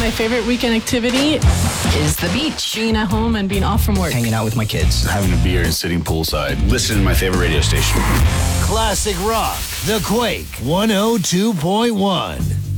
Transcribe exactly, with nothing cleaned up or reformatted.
My favorite weekend activity is the beach. Being at home and being off from work. Hanging out with my kids. Having a beer and sitting poolside. Listening to my favorite radio station. Classic Rock. The Quake one oh two point one.